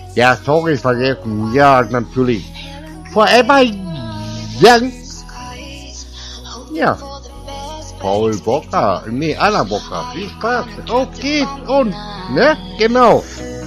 Ja, sorry, vergessen. Ja, natürlich. Forever Young. Ja. Paul Bocker. Nee, Anna Bocker. Viel Spaß. Auf geht's und, ne? Genau.